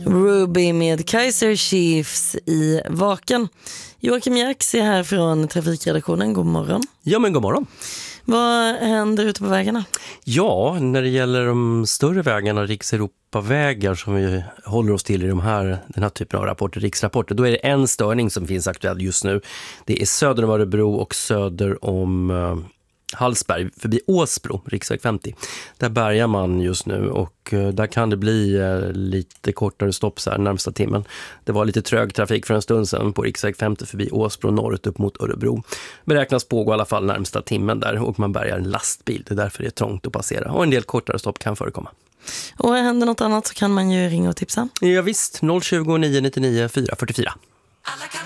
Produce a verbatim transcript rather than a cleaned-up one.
Ruby med Kaiser Chiefs i Vaken. Joakim Jax är här från trafikredaktionen. God morgon. Ja, men god morgon. Vad händer ute på vägarna? Ja, när det gäller de större vägarna, rikseuropavägar som vi håller oss till i de här, den här typen av rapporter, riksrapporter, då är det en störning som finns aktuell just nu. Det är söder om Örebro och söder om uh, Hallsberg, förbi Åsbro, riksväg femtio. Där bärgar man just nu och uh, där kan det bli uh, lite kortare stopp så här närmsta timmen. Det var lite trög trafik för en stund sedan på riksväg femtio förbi Åsbro norrut upp mot Örebro. Beräknas pågå i alla fall närmsta timmen där och man bärgar en lastbil. Det är därför det är trångt att passera och en del kortare stopp kan förekomma. Och händer något annat så kan man ju ringa och tipsa. Ja visst, noll tjugo, nio nio nio, fyra fyra fyra.